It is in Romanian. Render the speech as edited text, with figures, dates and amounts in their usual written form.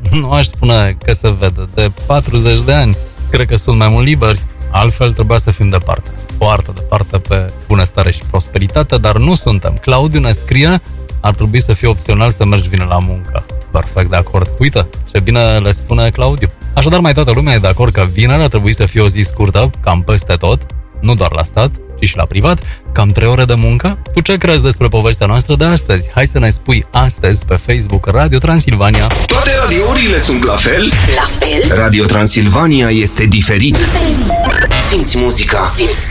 Nu aș spune că se vede. De 40 de ani, cred că sunt mai mult liberi, altfel trebuia să fim departe. Foarte departe pe bunăstare și prosperitate, dar nu suntem. Claudiu ne scrie, ar trebui să fie opțional să mergi vineri la muncă. Perfect de acord. Uite, ce bine le spune Claudiu. Așadar, mai toată lumea e de acord că vineri ar trebui să fie o zi scurtă, cam peste tot, nu doar la stat, ci și la privat, cam 3 ore de muncă? Tu ce crezi despre povestea noastră de astăzi? Hai să ne spui astăzi pe Facebook Radio Transilvania. Toate radiourile sunt la fel? La fel? Radio Transilvania este diferit. Simți muzica, simți